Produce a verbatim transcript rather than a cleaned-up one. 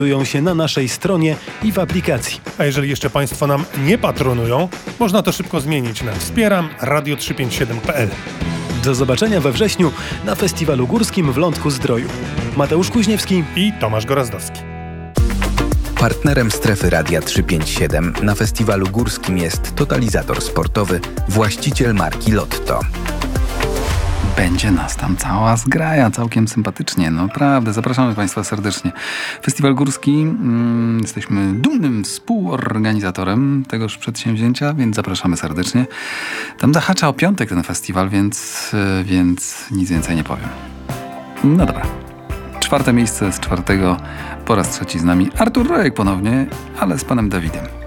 się na naszej stronie i w aplikacji. A jeżeli jeszcze Państwo nam nie patronują, można to szybko zmienić na wspieram radio trzysta pięćdziesiąt siedem kropka p l. Do zobaczenia we wrześniu na Festiwalu Górskim w Lądku-Zdroju. Mateusz Kuźniewski i Tomasz Gorazdowski. Partnerem Strefy Radia trzysta pięćdziesiąt siedem na Festiwalu Górskim jest Totalizator Sportowy, właściciel marki Lotto. Będzie nas tam cała zgraja, całkiem sympatycznie, no naprawdę, zapraszamy Państwa serdecznie. Festiwal Górski, mm, jesteśmy dumnym współorganizatorem tegoż przedsięwzięcia, więc zapraszamy serdecznie. Tam zahacza o piątek ten festiwal, więc, więc nic więcej nie powiem. No dobra. Czwarte miejsce z czwartego, po raz trzeci z nami Artur Rojek ponownie, ale z panem Dawidem.